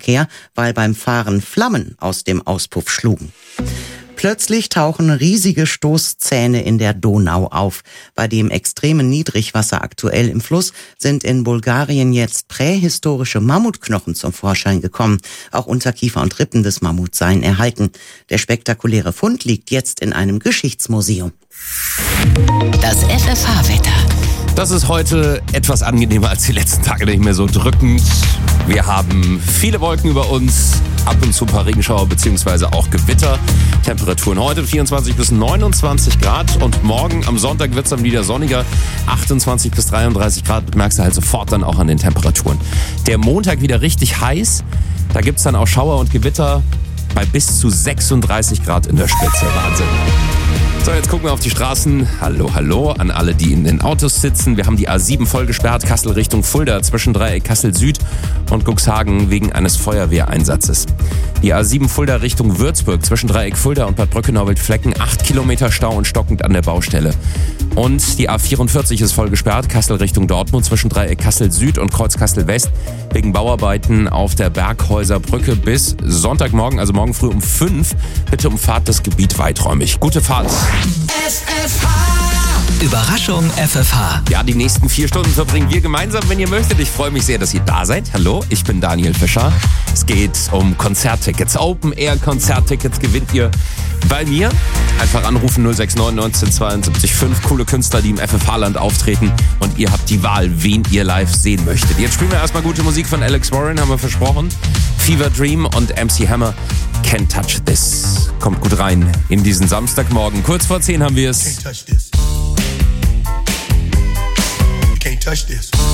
Verkehr, weil beim Fahren Flammen aus dem Auspuff schlugen. Plötzlich tauchen riesige Stoßzähne in der Donau auf. Bei dem extremen Niedrigwasser aktuell im Fluss sind in Bulgarien jetzt prähistorische Mammutknochen zum Vorschein gekommen. Auch Unterkiefer und Rippen des Mammuts seien erhalten. Der spektakuläre Fund liegt jetzt in einem Geschichtsmuseum. Das FFH-Wetter. Das ist heute etwas angenehmer als die letzten Tage, nicht mehr so drückend. Wir haben viele Wolken über uns, ab und zu ein paar Regenschauer bzw. auch Gewitter. Temperaturen heute 24 bis 29 Grad und morgen am Sonntag wird es dann wieder sonniger, 28 bis 33 Grad. Das merkst du halt sofort dann auch an den Temperaturen. Der Montag wieder richtig heiß, da gibt es dann auch Schauer und Gewitter bei bis zu 36 Grad in der Spitze. Wahnsinn. So, jetzt gucken wir auf die Straßen. Hallo an alle, die in den Autos sitzen. Wir haben die A7 voll gesperrt, Kassel Richtung Fulda, zwischen Dreieck Kassel Süd und Cuxhagen wegen eines Feuerwehreinsatzes. Die A7 Fulda Richtung Würzburg, zwischen Dreieck Fulda und Bad Brückenau-Wildflecken, 8 Kilometer Stau und stockend an der Baustelle. Und die A44 ist voll gesperrt, Kassel Richtung Dortmund, zwischen Dreieck Kassel Süd und Kreuz Kassel West, wegen Bauarbeiten auf der Berghäuserbrücke bis Sonntagmorgen, also morgen früh um 5. Bitte umfahrt das Gebiet weiträumig. Gute Fahrt. FFH. Überraschung FFH. Ja, die nächsten 4 Stunden verbringen wir gemeinsam, wenn ihr möchtet. Ich freue mich sehr, dass ihr da seid. Hallo, ich bin Daniel Fischer. Es geht um Konzerttickets. Open-Air-Konzerttickets gewinnt ihr bei mir. Einfach anrufen 069 1972 5 coole Künstler, die im FFH-Land auftreten. Und ihr habt die Wahl, wen ihr live sehen möchtet. Jetzt spielen wir erstmal gute Musik von Alex Warren, haben wir versprochen. Fever Dream und MC Hammer. Can't Touch This. Kommt gut rein in diesen Samstagmorgen. Kurz vor 10 haben wir es. Can't touch this. You can't touch this.